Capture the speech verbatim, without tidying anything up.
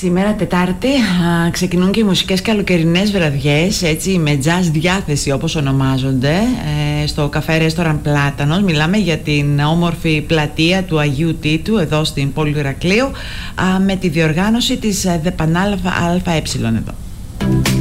Σήμερα Τετάρτη α, ξεκινούν και οι μουσικές καλοκαιρινές βραδιές, έτσι, με jazz διάθεση όπως ονομάζονται, ε, στο καφέ Restaurant Πλάτανος. Μιλάμε για την όμορφη πλατεία του Αγίου Τίτου εδώ στην πόλη του Ηρακλείου, α, με τη διοργάνωση της The Pan Alpha Alpha Ε εδώ.